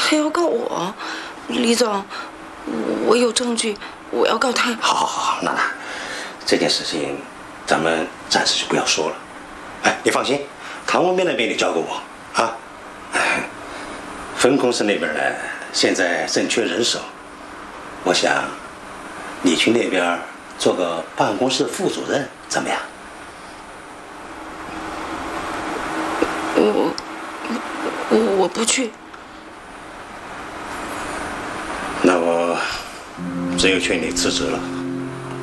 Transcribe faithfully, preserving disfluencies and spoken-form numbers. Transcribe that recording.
还要告我？李总，我有证据，我要告他。 好好好，娜娜，这件事情咱们暂时就不要说了。哎，你放心，唐文斌那边你交给我啊。分公司那边呢，现在正缺人手，我想你去那边做个办公室副主任怎么样？ 我我我不去。 那我只有劝你辞职了。